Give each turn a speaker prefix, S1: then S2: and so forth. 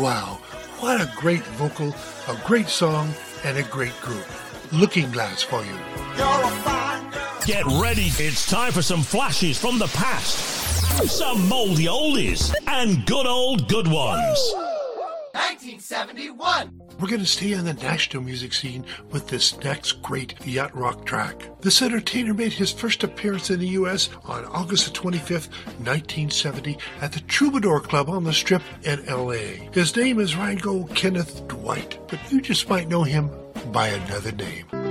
S1: Wow, what a great vocal, a great song, and a great group. Looking Glass for you.
S2: Get ready. It's time for some flashes from the past, some moldy oldies, and good old good ones.
S3: 1971.
S1: We're going to stay on the national music scene with this next great yacht rock track. This entertainer made his first appearance in the U.S. on August 25th, 1970 at the Troubadour Club on the Strip in L.A. His name is Ringo Kenneth Dwight, but you just might know him by another name.